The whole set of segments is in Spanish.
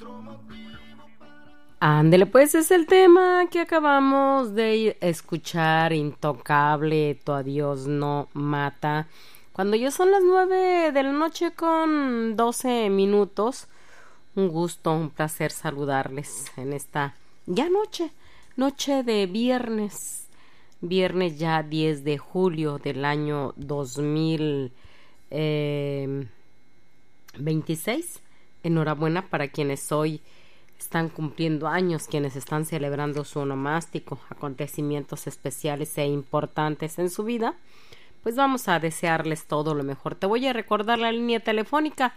Ándele, pues es el tema que acabamos de escuchar, Intocable, Tu adiós no mata. Cuando ya son las 9 de la noche con 12 minutos, un gusto, un placer saludarles en esta ya noche de viernes ya 10 de julio del año 2026. Enhorabuena para quienes hoy están cumpliendo años, quienes están celebrando su onomástico, acontecimientos especiales e importantes en su vida. Pues vamos a desearles todo lo mejor. Te voy a recordar la línea telefónica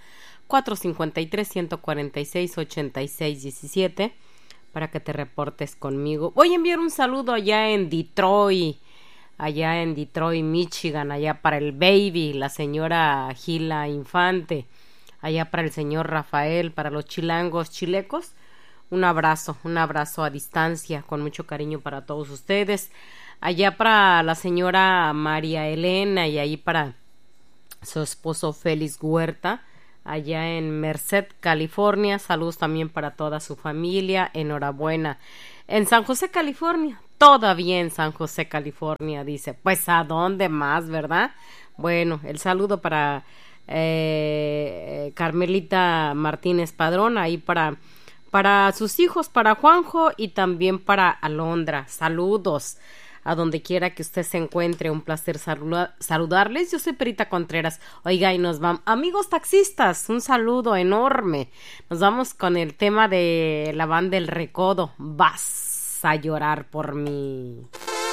453-146-8617 para que te reportes conmigo. Voy a enviar un saludo allá en Detroit, Michigan, allá para el baby, la señora Gila Infante, allá para el señor Rafael, para los chilangos chilecos. Un abrazo a distancia, con mucho cariño para todos ustedes. Allá para la señora María Elena y ahí para su esposo Félix Huerta, allá en Merced, California. Saludos también para toda su familia. Enhorabuena. En San José, California. Todavía en San José, California, dice. Pues ¿a dónde más, verdad? Bueno, el saludo para Carmelita Martínez Padrón, ahí para sus hijos, para Juanjo y también para Alondra. Saludos a donde quiera que usted se encuentre. Un placer saludarles. Yo soy Perita Contreras. Oiga, y nos vamos. Amigos taxistas, un saludo enorme. Nos vamos con el tema de la banda El Recodo. Vas a llorar por mí.